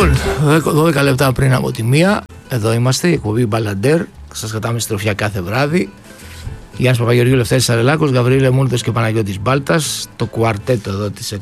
Λοιπόν, 12 λεπτά πριν από τη 1, εδώ είμαστε, η εκπομπή Μπαλαντέρ. Σας κρατάμε στροφιά κάθε βράδυ. Γιάννης Παπαγεωργίου, Λευτέρης Σαρελάκος, Γαβρίλε Μούρδος και Παναγιώτης Μπάλτας. Το κουαρτέτο εδώ της